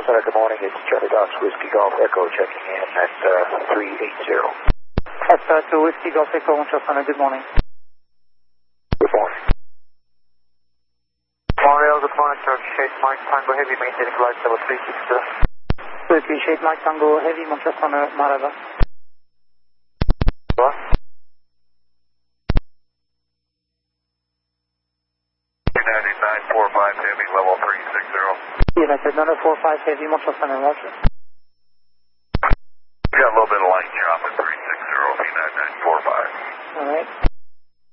Montreal, good morning. It's Charlie Docs, Whiskey Golf Echo checking in at 380. That's to Whiskey Golf Echo, Montreal, good morning. Good morning. Montreal, good morning. Turkish 8 Mike Tango Heavy, maintaining flight level 360. Turkish 8 Mike Tango Heavy, Montreal, Maraba. What? United 945 Heavy, level 360. United 945 Heavy, Montreal, Roger.